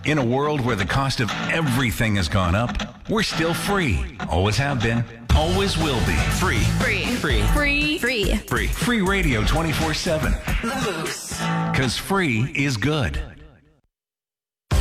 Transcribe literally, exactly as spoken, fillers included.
In a world where the cost of everything has gone up, we're still free. Always have been. Always will be. Free. Free. Free. Free. Free. Free. Free radio twenty-four seven. Because free is good.